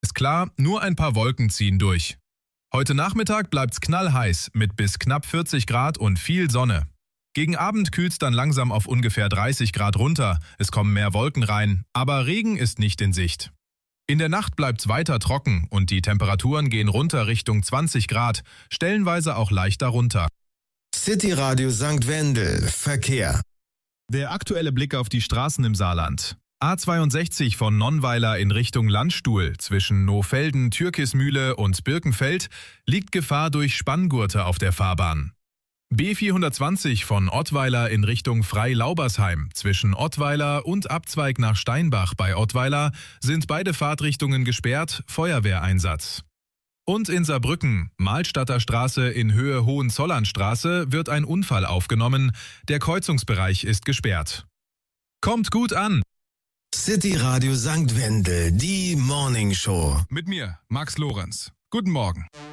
Ist klar, nur ein paar Wolken ziehen durch. Heute Nachmittag bleibt's knallheiß mit bis knapp 40 Grad und viel Sonne. Gegen Abend kühlt's dann langsam auf ungefähr 30 Grad runter, es kommen mehr Wolken rein, aber Regen ist nicht in Sicht. In der Nacht bleibt's weiter trocken und die Temperaturen gehen runter Richtung 20 Grad, stellenweise auch leicht darunter. City Radio St. Wendel, Verkehr. Der aktuelle Blick auf die Straßen im Saarland. A62 von Nonnweiler in Richtung Landstuhl zwischen Nohfelden, Türkismühle und Birkenfeld liegt Gefahr durch Spanngurte auf der Fahrbahn. B420 von Ottweiler in Richtung Freilaubersheim zwischen Ottweiler und Abzweig nach Steinbach bei Ottweiler sind beide Fahrtrichtungen gesperrt, Feuerwehreinsatz. Und in Saarbrücken, Mahlstadter Straße in Höhe Hohenzollernstraße, wird ein Unfall aufgenommen, der Kreuzungsbereich ist gesperrt. Kommt gut an! City Radio St. Wendel, die Morning Show. Mit mir, Max Lorenz. Guten Morgen.